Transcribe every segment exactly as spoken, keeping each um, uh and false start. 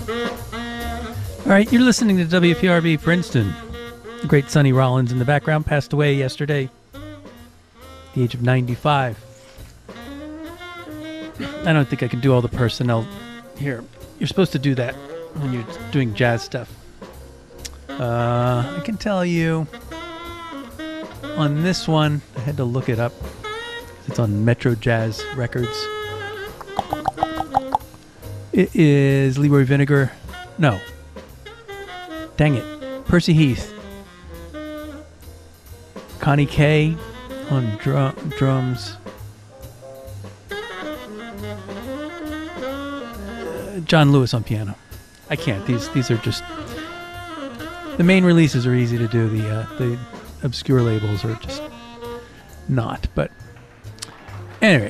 All right, you're listening to W P R B Princeton. The great Sonny Rollins in the background passed away yesterday at the age of ninety-five. I don't think I can do all the personnel here. You're supposed to do that when you're doing jazz stuff. Uh, I can tell you on this one, I had to look it up. It's on Metro Jazz Records. It is Leroy Vinegar. No. Dang it. Percy Heath. Connie Kay on drum, drums. Uh, John Lewis on piano. I can't. These these are just... The main releases are easy to do. The, uh, the obscure labels are just not. But anyway.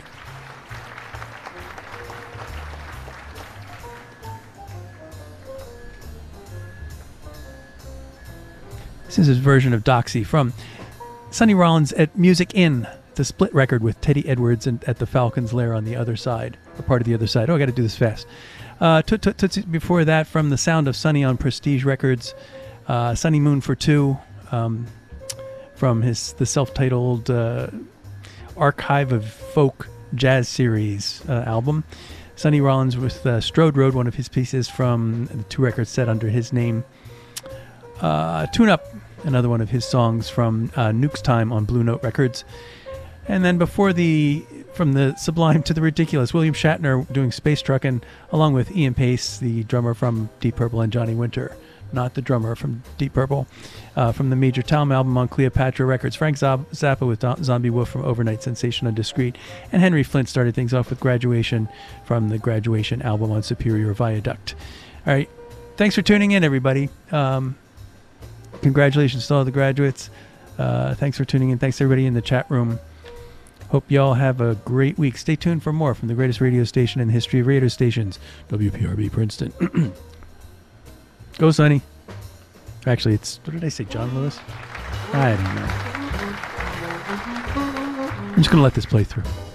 This is his version of Doxy from Sonny Rollins at Music Inn. It's a split record with Teddy Edwards and at the Falcons Lair on the other side, or part of the other side. Oh, I got to do this fast. Uh, t- t- t- before that, from The Sound of Sonny on Prestige Records, uh, Sonny Moon for Two, um, from his the self-titled uh, Archive of Folk Jazz Series uh, album. Sonny Rollins with uh, Strode Road, one of his pieces from the two records set under his name. Uh, Tune Up, another one of his songs from uh, Nuke's Time on Blue Note Records. And then before the, from the sublime to the ridiculous, William Shatner doing Space Truckin', along with Ian Pace, the drummer from Deep Purple, and Johnny Winter, not the drummer from Deep Purple, uh, from the Major Tom album on Cleopatra Records. Frank Zappa with Do- Zombie Wolf from Overnight Sensation on Discreet. And Henry Flint started things off with Graduation from the Graduation album on Superior Viaduct. All right. Thanks for tuning in, everybody. Um, Congratulations to all the graduates. Uh, thanks for tuning in. Thanks to everybody in the chat room. Hope y'all have a great week. Stay tuned for more from the greatest radio station in the history of radio stations, W P R B Princeton. Go, Sonny. Actually, it's, what did I say, John Lewis? I don't know. I'm just going to let this play through.